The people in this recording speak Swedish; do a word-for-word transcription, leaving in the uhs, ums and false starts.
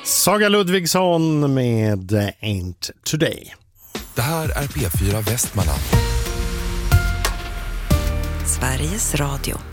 Saga Ludvigsson med Ain't Today. Det här är P fyra Västmanland. Sveriges Radio.